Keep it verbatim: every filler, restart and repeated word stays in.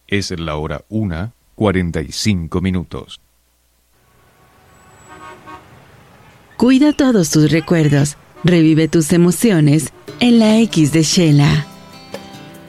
Es la hora una, cuarenta y cinco minutos. Cuida todos tus recuerdos. Revive tus emociones en la X de Shela.